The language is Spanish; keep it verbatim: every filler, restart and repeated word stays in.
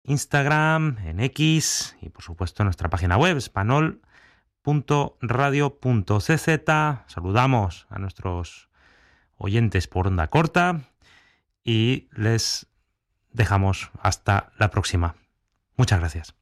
Instagram, en X y por supuesto en nuestra página web espanol punto radio punto c z. Saludamos a nuestros oyentes por onda corta y les dejamos hasta la próxima. Muchas gracias.